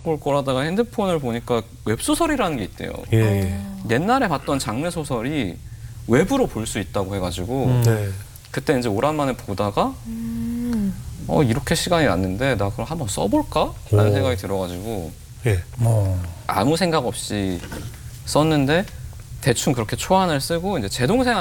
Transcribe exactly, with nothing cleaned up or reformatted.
볼 거라다가 핸드폰을 보니까 웹소설이라는 게 있대요. 예. 옛날에 봤던 장르 소설이 웹으로 볼 수 있다고 해가지고 음. 네. 그때 이제 오랜만에 보다가 음. 어 이렇게 시간이 났는데 나 그럼 한번 써볼까? 라는 오. 생각이 들어가지고 예. 뭐 아무 생각 없이 썼는데 대충 그렇게 초안을 쓰고 이제 제 동생